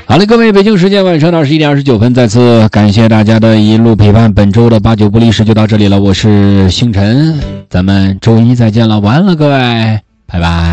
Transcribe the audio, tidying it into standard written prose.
好了，各位，北京时间晚上的21点29分，再次感谢大家的一路陪伴，本周的8九不离十就到这里了，我是星辰，咱们周一再见了，晚安了各位，拜拜。